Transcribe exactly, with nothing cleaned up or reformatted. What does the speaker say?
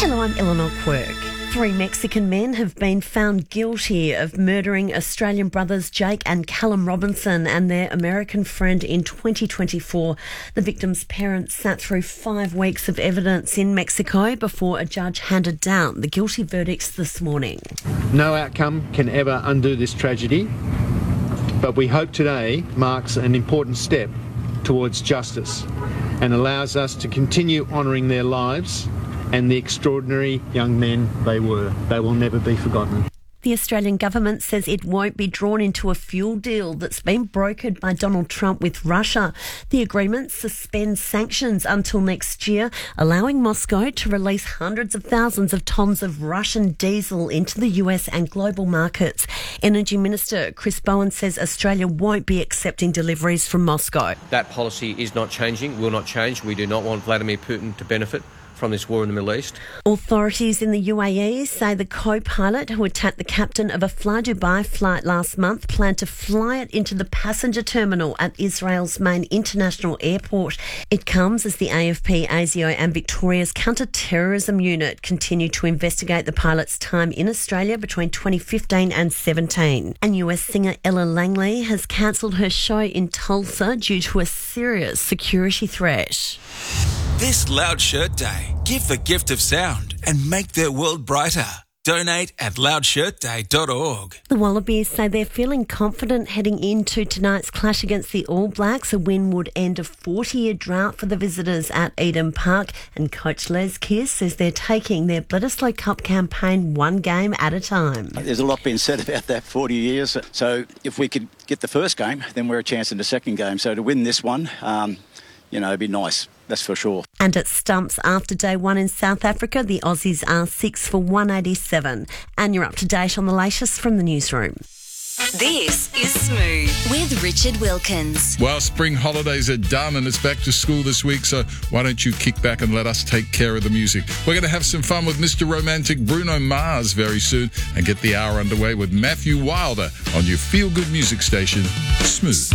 Hello, I'm Eleanor Quirk. Three Mexican men have been found guilty of murdering Australian brothers Jake and Callum Robinson and their American friend in twenty twenty-four. The victims' parents sat through five weeks of evidence in Mexico before a judge handed down the guilty verdicts this morning. No outcome can ever undo this tragedy, but we hope today marks an important step towards justice and allows us to continue honouring their lives and the extraordinary young men they were. They will never be forgotten. The Australian government says it won't be drawn into a fuel deal that's been brokered by Donald Trump with Russia. The agreement suspends sanctions until next year, allowing Moscow to release hundreds of thousands of tonnes of Russian diesel into the U S and global markets. Energy Minister Chris Bowen says Australia won't be accepting deliveries from Moscow. That policy is not changing, will not change. We do not want Vladimir Putin to benefit from this war in the Middle East. Authorities in the U A E say the co-pilot who attacked the captain of a Fly Dubai flight last month planned to fly it into the passenger terminal at Israel's main international airport. It comes as the A F P, ASIO and Victoria's counter-terrorism unit continue to investigate the pilot's time in Australia between twenty fifteen and seventeen. And U S singer Ella Langley has cancelled her show in Tulsa due to a serious security threat. This Loud Shirt Day, give the gift of sound and make their world brighter. Donate at loud shirt day dot org. The Wallabies say they're feeling confident heading into tonight's clash against the All Blacks. A win would end a forty-year drought for the visitors at Eden Park. And coach Les Kiss says they're taking their Bledisloe Cup campaign one game at a time. There's a lot being said about that forty years. So if we could get the first game, then we're a chance in the second game. So to win this one, um, you know, it'd be nice. That's for sure. And at Stumps after day one in South Africa, the Aussies are six for one eighty-seven. And you're up to date on the latest from the newsroom. This is Smooth with Richard Wilkins. Well, spring holidays are done and it's back to school this week, so why don't you kick back and let us take care of the music? We're going to have some fun with Mister Romantic Bruno Mars very soon and get the hour underway with Matthew Wilder on your feel-good music station, Smooth.